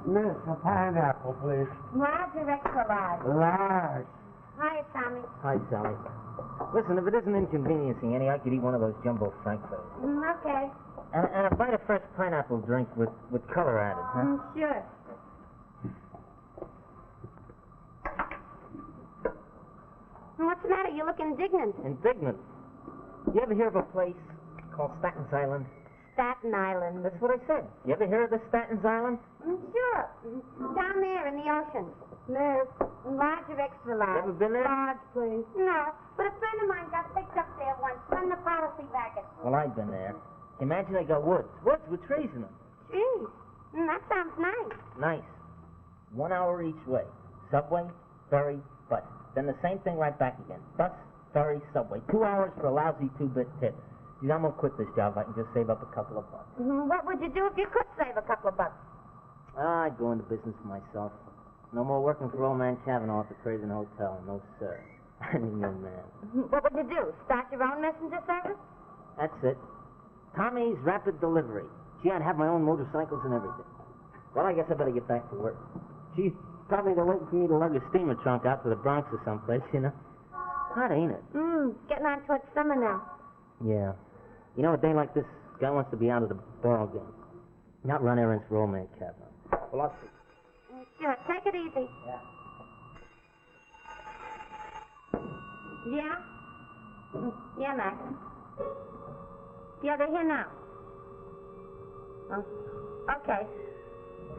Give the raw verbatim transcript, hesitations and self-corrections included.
Miss, a pineapple, please. Large or extra large? Large. Hi, Tommy. Hi, Sally. Listen, if it isn't inconveniencing any, I could eat one of those jumbo frankfurters. Mm, okay. And, and a bite of fresh pineapple drink with, with color added, huh? Mm, sure. What's the matter? You look indignant. Indignant. You ever hear of a place called Statens Island? Staten Island. That's what I said. You ever hear of the Statens Island? Mm, sure. Down there in the ocean. Miss, large or extra large? Ever been there? Large, please. No, but a friend of mine got picked up there once. Send the policy back. Well, I've been there. Imagine they got woods. Woods with trees in them. Geez, mm, that sounds nice. Nice. One hour each way. Subway, ferry, bus. Then the same thing right back again. Bus, ferry, subway. Two hours for a lousy two-bit tip. Gee, I'm gonna quit this job if I can just save up a couple of bucks. Mm, what would you do if you could save a couple of bucks? Ah, I'd go into business for myself. No more working for old man Cavanaugh at the Craven Hotel. No, sir. I'm a young man. What would you do? Start your own messenger service? That's it. Tommy's Rapid Delivery. Gee, I'd have my own motorcycles and everything. Well, I guess I better get back to work. Geez, probably they're waiting for me to lug a steamer trunk out to the Bronx or someplace, you know. Hot, ain't it? Mm, getting on towards summer now. Yeah. You know, a day like this, guy wants to be out of the ball game. Not run errands for old man Cavanaugh. Well, I'll see. Mm, sure, take it easy. Yeah. Yeah? Mm, yeah, Max. Yeah, they're here now. Oh, okay.